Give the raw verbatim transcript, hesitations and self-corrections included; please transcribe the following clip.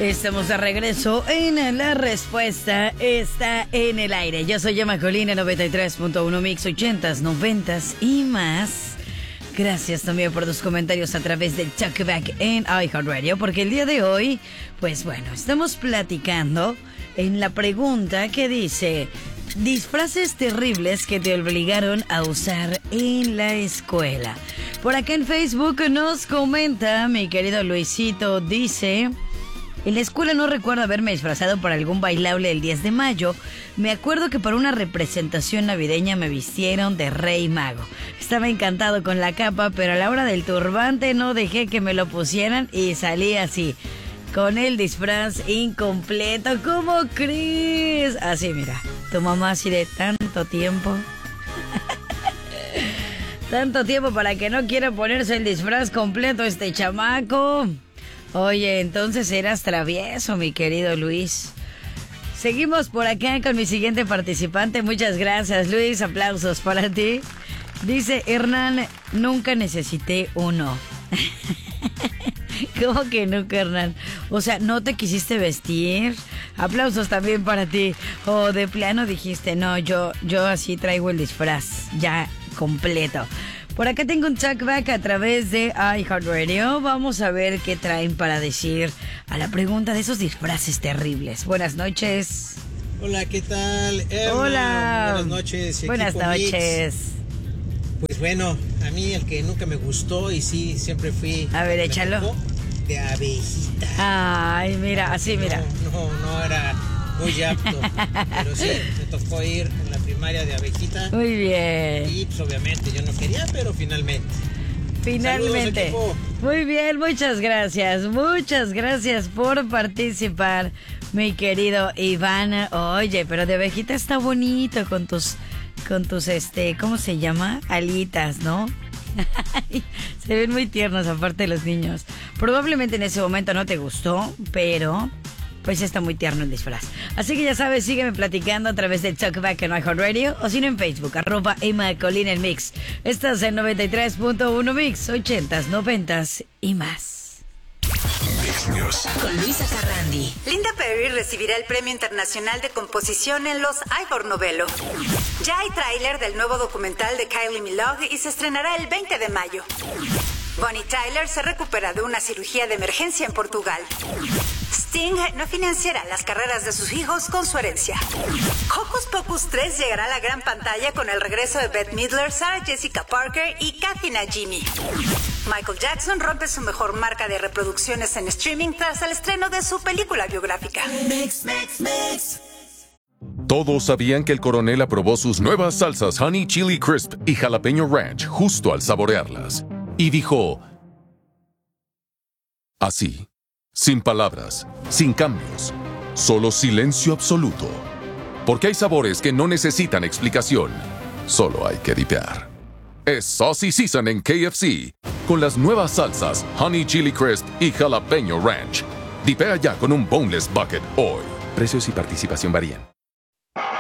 Estamos de regreso en La Respuesta Está en el Aire. Yo soy Emma Colina, noventa y tres punto uno Mix, ochentas, noventas y más. Gracias también por tus comentarios a través de Talkback en iHeartRadio, porque el día de hoy, pues bueno, estamos platicando en la pregunta que dice: disfraces terribles que te obligaron a usar en la escuela. Por acá en Facebook nos comenta mi querido Luisito, dice: en la escuela no recuerdo haberme disfrazado para algún bailable del diez de mayo. Me acuerdo que para una representación navideña me vistieron de rey mago. Estaba encantado con la capa, pero a la hora del turbante no dejé que me lo pusieran y salí así, con el disfraz incompleto. ¿Cómo crees? Así, mira, tu mamá así de tanto tiempo. Tanto tiempo para que no quiera ponerse el disfraz completo este chamaco. Oye, entonces eras travieso, mi querido Luis. Seguimos por acá con mi siguiente participante. Muchas gracias, Luis. Aplausos para ti. Dice Hernán: nunca necesité uno. ¿Cómo que nunca, Hernán? O sea, ¿no te quisiste vestir? Aplausos también para ti. O de plano dijiste: no, yo, yo así traigo el disfraz ya completo. Por acá tengo un talkback a través de iHeartRadio. Vamos a ver qué traen para decir a la pregunta de esos disfraces terribles. Buenas noches. Hola, ¿qué tal, Emma? Hola. Buenas noches. Buenas noches. Mix. Pues bueno, a mí el que nunca me gustó y sí, siempre fui... A ver, échalo. Tocó, de abejita. Ay, mira, así, mira. No, no, no era muy apto. Pero sí, me tocó ir en la primaria de abejita. Muy bien. Y pues obviamente yo no quería, pero finalmente. Finalmente. Saludos, muy bien, muchas gracias. Muchas gracias por participar, mi querido Iván. Oye, pero de abejita está bonito con tus, con tus, este, ¿cómo se llama? Alitas, ¿no? Se ven muy tiernos aparte de los niños. Probablemente en ese momento no te gustó, pero pues está muy tierno el disfraz. Así que ya sabes, sígueme platicando a través de Talkback en iHeartRadio o si no en Facebook, arroba Emma Colina el Mix. Estás en noventa y tres punto uno Mix, ochentas, noventas y más. Mix News. Con Luisa Carrandi. Linda Perry recibirá el Premio Internacional de Composición en los Ivor Novello. Ya hay tráiler del nuevo documental de Kylie Minogue y se estrenará el veinte de mayo. Bonnie Tyler se recupera de una cirugía de emergencia en Portugal. Sting no financiará las carreras de sus hijos con su herencia. Hocus Pocus tres llegará a la gran pantalla con el regreso de Bette Midler, Sarah Jessica Parker y Kathy Najimy. Michael Jackson rompe su mejor marca de reproducciones en streaming tras el estreno de su película biográfica. Mix, mix, mix. Todos sabían que el coronel aprobó sus nuevas salsas Honey Chili Crisp y Jalapeño Ranch justo al saborearlas. Y dijo así, sin palabras, sin cambios, solo silencio absoluto. Porque hay sabores que no necesitan explicación, solo hay que dipear. Es Saucy Season en K F C, con las nuevas salsas Honey Chili Crisp y Jalapeño Ranch. Dipea ya con un Boneless Bucket hoy. Precios y participación varían.